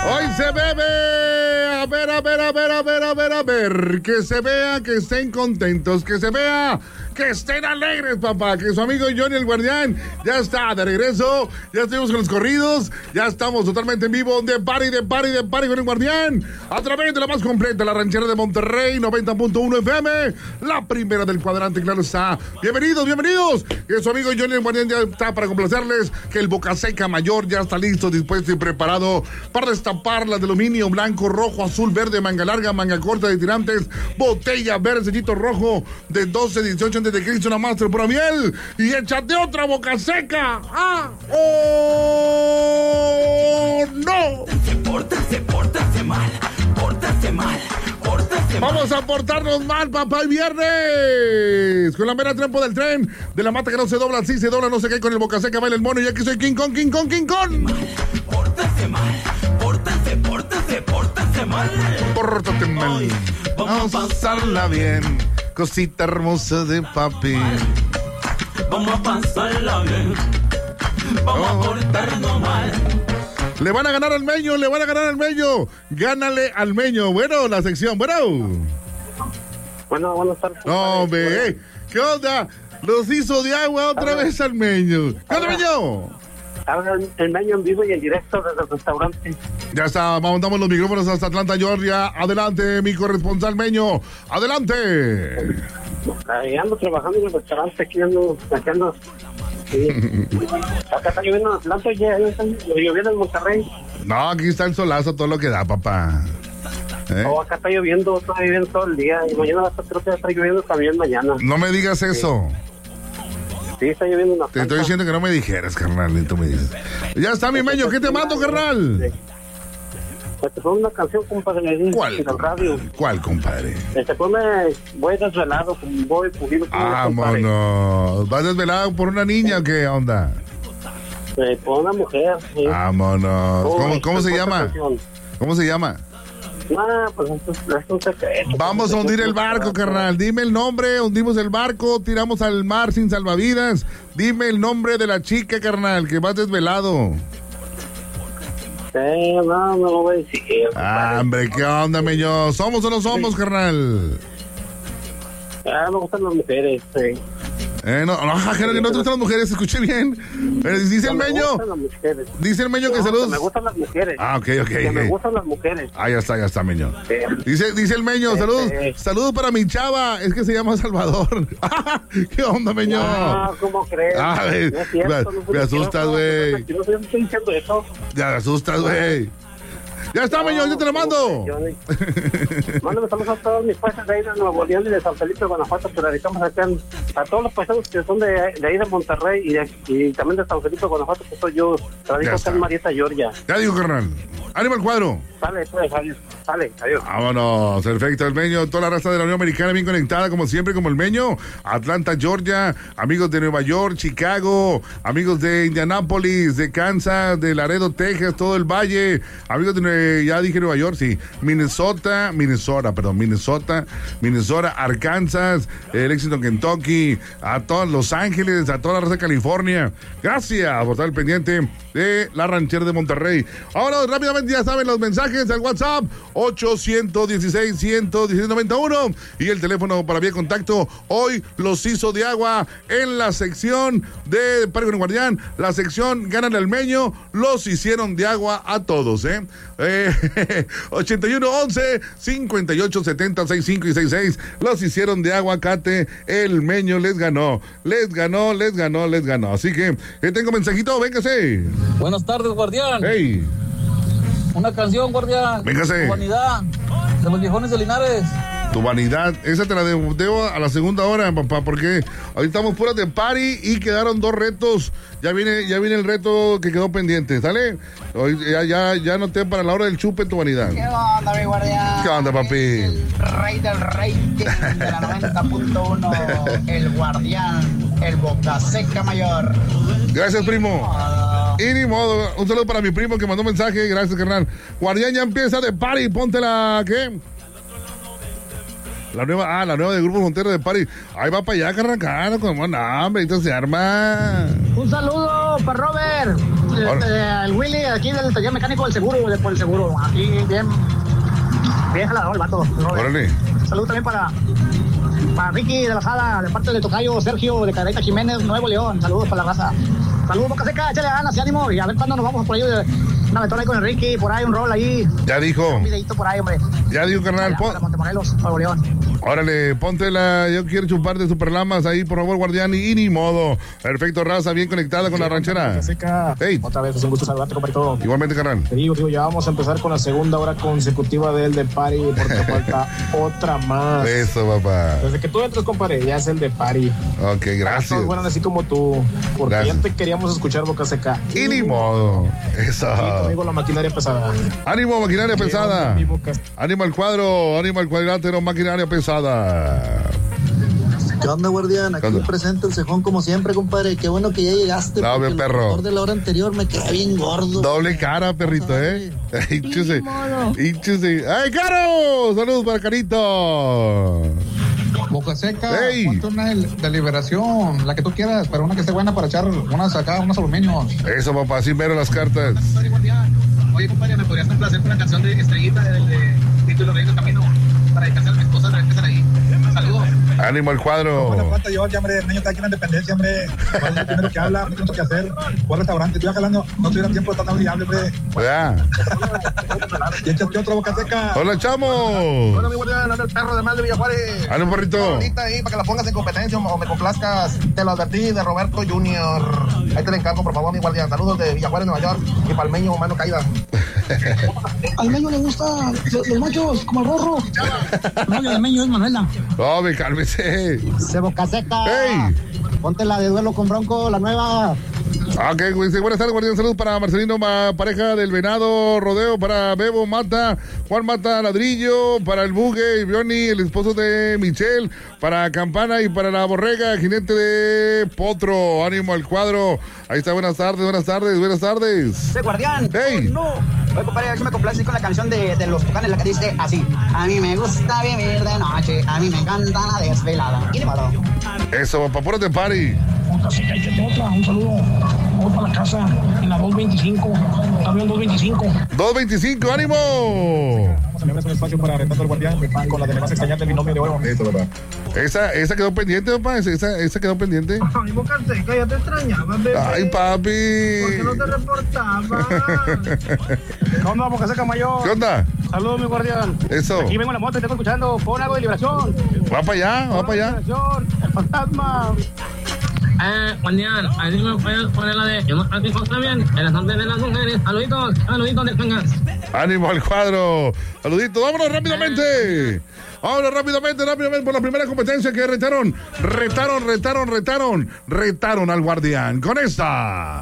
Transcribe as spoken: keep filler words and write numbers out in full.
Hoy se bebe. A ver, a ver, a ver, a ver, a ver, a ver. Que se vea, que estén contentos, que se vea, que estén alegres, papá. Que su amigo Johnny el Guardián ya está de regreso. Ya estuvimos con los corridos. Ya estamos totalmente en vivo. De party, de party, de party con el Guardián. A través de la más completa, la ranchera de Monterrey, noventa punto uno F M. La primera del cuadrante, claro está. Bienvenidos, bienvenidos. Que su amigo Johnny el Guardián ya está para complacerles. Que el Boca Seca Mayor ya está listo, dispuesto y preparado para destapar las de aluminio, blanco, rojo, azul, verde, manga larga, manga corta de tirantes, botella verde, sellito rojo de doce, dieciocho antes de Cristo, una Master pura miel y échate otra Boca Seca. ¡Ah! ¡Oh! ¡No! Pórtase, pórtase mal, pórtase mal, pórtase mal. Vamos a portarnos mal, papá, el viernes. Con la mera trampa del tren, de la mata que no se dobla, sí se dobla, no se cae con el Boca Seca, baila el mono y aquí soy King Kong, King Kong, King Kong. Pórtase mal, pórtase, pórtase, pórtase mal. Pórtate mal. Hoy Vamos a pasarla bien, cosita hermosa de papi. Vamos a pasarla bien, vamos a portarnos mal. Le van a ganar al Meño, le van a ganar al Meño. Gánale al Meño. Bueno, la sección, bueno. Bueno, buenas tardes. No, hombre, eh, ¿qué onda? Los hizo de agua otra vez al Meño. ¿Qué onda, Meño? Habla el Meño en vivo y en directo desde el restaurante. Ya está, montamos los micrófonos hasta Atlanta, Georgia. Adelante, mi corresponsal Meño. Adelante. Ahí ando trabajando en el restaurante, aquí ando, aquí ando. Sí. Acá está lloviendo en Atlanta, ya está lloviendo en Monterrey. No, aquí está el solazo, todo lo que da, papá. ¿Eh? Oh, acá está lloviendo, está lloviendo todo el día. Y mañana va a estar, creo que va a estar lloviendo también mañana. No me digas eso. Sí, está lloviendo en Atlanta. Te estoy diciendo que no me dijeras, carnal, y tú me dices. Ya está, mi Meño, ¿qué te mando, carnal? Sí. Pues te pongo una canción, compadre. ¿Cuál? En el radio. ¿Cuál, compadre? Este, ponme, voy desvelado, voy pulido. Vámonos. ¿Vas desvelado por una niña o qué onda? Eh, por una mujer. Sí. Vámonos. Oh, ¿Cómo, cómo se ¿cuál llama? canción? ¿Cómo se llama? Ah, pues esto es un secreto. Vamos a hundir el barco, carnal. Dime el nombre, hundimos el barco, tiramos al mar sin salvavidas. Dime el nombre de la chica, carnal, que vas desvelado. Eh, no, no lo voy a decir. Ah, hombre, ¿qué onda, Meño? ¿Somos o no somos, carnal? Ah, me gustan las mujeres, sí. Eh, no, no, ja, que no te gustan las mujeres, escuché bien. Eh, dice el Me Meño. gustan las mujeres. Dice el Meño que No, saludos. Me gustan las mujeres. Ah, ok, ok. Que me ok. gustan las mujeres. Ah, ya está, ya está, Meño. Sí. Dice, dice el Meño, saludos, Este- saludos para mi chava, es que se llama Salvador. ¿Qué onda, Meño? No, ¿cómo crees? Ah, No eh, es cierto, me- no soy me asustas, mentiroso, güey. no soy mentiroso, yo no estoy diciendo eso. Ya me asustas, güey. Ya está, Meño, yo te lo mando. Mándame saludos a todos mis paisas de ahí de Nuevo León y de San Felipe, Guanajuato, que radicamos acá en, a todos los paisanos que son de, de ahí de Monterrey y, de, y también de San Felipe, Guanajuato, que soy yo, Ya radico acá está. en Marietta, Georgia. Ya digo, carnal. Ánimo al cuadro. Sale, pues, adiós. Sale, adiós. Vámonos, perfecto, el Meño, toda la raza de la Unión Americana bien conectada, como siempre, como el Meño, Atlanta, Georgia, amigos de Nueva York, Chicago, amigos de Indianápolis, de Kansas, de Laredo, Texas, todo el Valle, amigos de, Nue- ya dije Nueva York, sí, Minnesota, Minnesota, perdón, Minnesota, Minnesota, Arkansas, el Lexington, Kentucky, a todos Los Ángeles, a toda la raza de California, gracias por estar al pendiente de la ranchera de Monterrey. Ahora, rápidamente, ya saben los mensajes al WhatsApp, ocho uno seis, uno uno seis, nueve uno, y el teléfono para vía contacto. Hoy los hizo de agua en la sección de Parque con el Guardián, la sección Gánale al Meño, los hicieron de agua a todos, ¿eh? eh ochenta y uno, once, cincuenta y ocho, setenta, sesenta y cinco y sesenta y seis, los hicieron de agua, Cate, el Meño les ganó, les ganó, les ganó, les ganó. Así que, eh, tengo mensajito, véngase. Buenas tardes, Guardián. Hey, Una canción, Guardián. Véngase. Humanidad, de los viejones de Linares. tu vanidad, esa te la debo, debo a la segunda hora, papá, porque ahorita estamos puras de party y quedaron dos retos. Ya viene, ya viene el reto que quedó pendiente, ¿sale? Hoy ya, ya, ya anoté para la hora del chupe tu vanidad. ¿Qué onda, mi guardián? ¿Qué onda, papi? El rey del rating de la noventa punto uno, el guardián, el Boca Seca Mayor. Gracias, primo. Y ni modo, un saludo para mi primo que mandó mensaje. Gracias, carnal. Guardián ya empieza de party. Ponte la, ¿qué? La nueva, ah, la nueva del Grupo Montero de party. Ahí va para allá, carnal, como no, hombre, entonces se arma. Un saludo para Robert, este, el Willy aquí del taller mecánico del seguro, de por el seguro. Aquí bien, bien jalador el vato. ¿No? Órale. Saludos también para, para Ricky de la Sala, de parte de tocayo Sergio de Careta Jiménez, Nuevo León. Saludos para la raza. Saludos, Boca Seca, échale ganas y ánimo. Y a ver cuándo nos vamos por ahí. Una aventura ahí con el Ricky, por ahí un rol ahí. Ya dijo. Un videito por ahí, hombre. Ya dijo, carnal. Allá, para Montemorelos, Nuevo León. Órale, ponte la. Yo quiero chupar de Superlamas ahí, por favor, guardián. Y ni modo. Perfecto, raza, bien conectada con la ranchera. Seca. Hey. Otra vez, es un gusto saludarte, compadrito. Igualmente, carnal. Te digo, digo, ya vamos a empezar con la segunda hora consecutiva del de party, porque falta otra más. Eso, papá. Desde que tú entras, compadre, ya es el de party. Ok, gracias. Todos buenos así como tú, porque Gracias. ya te queríamos escuchar, Boca Seca. Y ni modo. Eso. Y conmigo la maquinaria pesada. Ánimo, maquinaria pesada. Mi Boca. Ánimo al cuadro, ánimo al cuadrilátero, maquinaria pesada. ¿Qué onda, guardián? ¿Qué Aquí onda? presente el cejón como siempre, compadre. Qué bueno que ya llegaste. No, porque bien, el perro. locutor de la hora anterior me quedé bien gordo. Doble cara, perrito, ¿eh? Hinchese. Hinchese. ¡Ay, Caro! Saludos para Carito. Boca Seca, Ey. ponte una de, de liberación, la que tú quieras, pero una que esté buena para echar unas acá, unos aluminios. Eso, papá, así mero las cartas. Oye, compadre, ¿me podrías complacer con la canción de Estrellita del de título Rey del Camino para dedicarse a mi esposa de empezar ahí? Saludos. Ánimo al cuadro. ¿Cuánto yo, ya, hombre? El niño está aquí en la Independencia, hombre. ¿Cuál es lo primero que habla? No tengo que hacer. ¿Cuál restaurante? Estoy jalando. No tuviera tiempo de estar tan hable, hombre. Ya. Y échate otra Boca Seca. Hola, chamos. Hola, mi guardián, anda el perro de mal de Villajuárez. Ánimo, perrito. Ahorita ahí para que la pongas en competencia o me complazcas. Te lo advertí de Roberto junior Ahí te le encargo, por favor, mi guardián. Saludos de Villajuárez, Nueva York. Y Palmeño, mano caída. Al Meño le gusta los, los machos, como el rorro. No, el Meño es Manuela. No, me cálmese. Se Boca Seca. ¡Ey! Ponte la de duelo con Bronco, la nueva. Ok, güey, buenas tardes, guardián. Saludos para Marcelino, ma, pareja del Venado Rodeo, para Bebo Mata, Juan Mata Ladrillo, para el Bugue y Bioni, el esposo de Michelle, para Campana y para la Borrega, jinete de Potro. Ánimo al cuadro. Ahí está, buenas tardes, buenas tardes, buenas tardes. Sí, guardián. ¡Ey! Oh, no. Oye, compadre, a ver si me complaces con la canción de, de los Tucanes, la que dice así. A mí me gusta vivir de noche, a mí me encanta la desvelada. ¿Quién le paró? Eso, papá, puro de party. Así que échate otra, un saludo. Voy para la casa en la dos veinticinco, camión dos veinticinco. dos veinticinco, ánimo. Vamos a tener un espacio para Retrato del Guardián con la de más extrañar del binomio de oro. Eso, ¿verdad? Esa, esa quedó pendiente, papá. Esa, esa quedó pendiente. Ay, Boca Seca, ya te extrañaba, bebé. Ay, papi. ¿Por qué no te reportabas? ¿Qué onda, Boca Seca Mayor? ¿Qué onda? Saludos, mi guardián. Eso. Aquí vengo en la moto y te estoy escuchando. Pon algo de liberación. Va para allá, va para allá. Liberación, el fantasma. Eh, guardián, ahí me puedes poner la de yo no practico también en las artes de las mujeres. Saluditos, saluditos de Cangas. Ánimo al cuadro. Saluditos. Vámonos rápidamente. Vámonos rápidamente, rápidamente por la primera competencia que retaron. Retaron, retaron, retaron. Retaron al guardián con esta.